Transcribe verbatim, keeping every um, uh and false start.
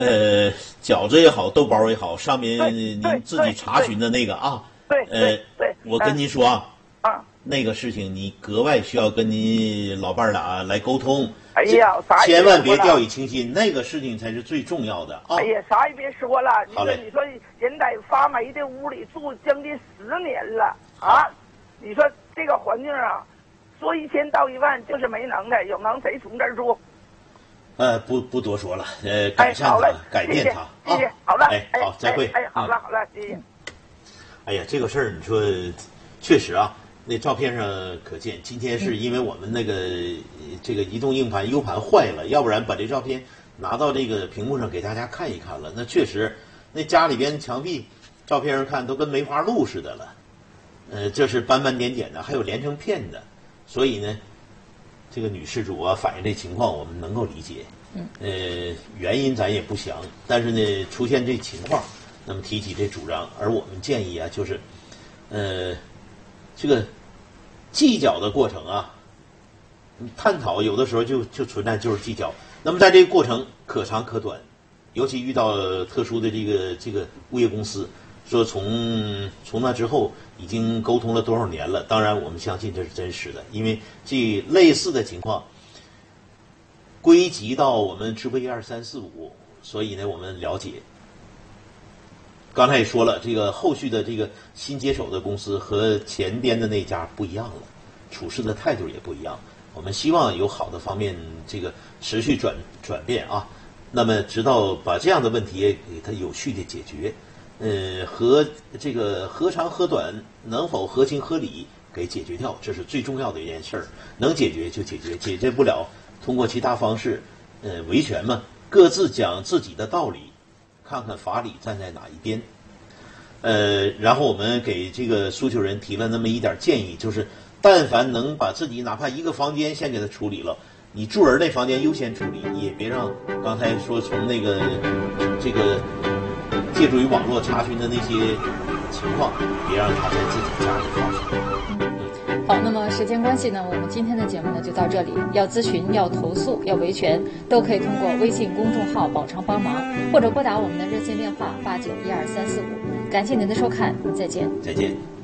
呃，饺子也好，豆包也好，上面对您对自己查询的那个啊， 对呃对对， 我跟您说啊， 啊， 那个事情你格外需要跟你老伴儿俩来沟通。 哎呀，啥也千万别说了掉以轻心，那个事情才是最重要的啊。 哎呀，啥也别说了，你好嘞说你说人在发霉的屋里住将近十年了啊，你说这个环境啊，说一千道一万就是没能耐，有能谁从这儿住？ 呃，不不多说了，呃， 哎改，善它， 好嘞， 改变它谢谢，谢谢啊。 好了， 哎，好，再会。 哎，好了嗯好了，谢谢。 哎呀，这个事儿你说，确实啊，那照片上可见，今天是因为我们那个、呃这个移动硬盘 U 盘坏了，要不然把这照片拿到这个屏幕上给大家看一看了。那确实，那家里边墙壁照片上看都跟梅花鹿似的了，呃，这是斑斑点点的，还有连成片的，所以呢，这个女事主啊反映这情况，我们能够理解。 嗯， 呃，原因咱也不详，但是呢，出现这情况，那么提起这主张，而我们建议啊，就是，呃，这个计较的过程啊，探讨有的时候就就存在就是计较。那么在这个过程可长可短，尤其遇到特殊的这个这个物业公司，说从从那之后已经沟通了多少年了。当然，我们相信这是真实的，因为这类似的情况归集到我们支部一二三四五，所以呢，我们了解。刚才也说了，这个后续的这个新接手的公司和前边的那家不一样了，处事的态度也不一样。我们希望有好的方面，这个持续转转变啊。那么，直到把这样的问题给它有序的解决，呃，和这个何长何短，能否合情合理给解决掉，这是最重要的一件事儿。能解决就解决，解决不了，通过其他方式，呃，维权嘛，各自讲自己的道理，看看法理站在哪一边。呃，然后我们给这个诉求人提了那么一点建议，就是但凡能把自己哪怕一个房间先给他处理了，你住人那房间优先处理，也别让刚才说从那个这个借助于网络查询的那些情况，别让它在自己家里发生。 好，那么时间关系呢，我们今天的节目呢就到这里。要咨询、要投诉、要维权，都可以通过微信公众号“宝常帮忙”，或者拨打我们的热线电话八九一二三四五。感谢您的收看，再见。 再见。